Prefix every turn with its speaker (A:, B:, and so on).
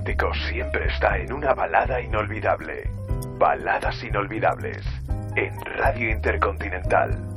A: romántico siempre está en una balada inolvidable. Baladas inolvidables en Radio Intercontinental.